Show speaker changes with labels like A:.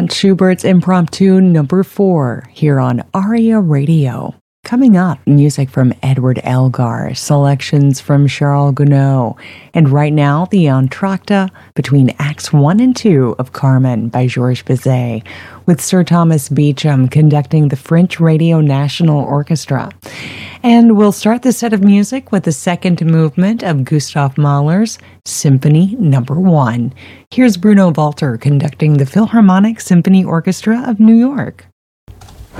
A: Franz Schubert's Impromptu Number 4 here on ARIA Radio. Coming up, music from Edward Elgar, selections from Charles Gounod, and right now, the entr'acte between Acts 1 and 2 of Carmen by Georges Bizet, with Sir Thomas Beecham conducting the French Radio National Orchestra. And we'll start the set of music with the second movement of Gustav Mahler's Symphony Number 1. Here's Bruno Walter conducting the Philharmonic Symphony Orchestra of New York.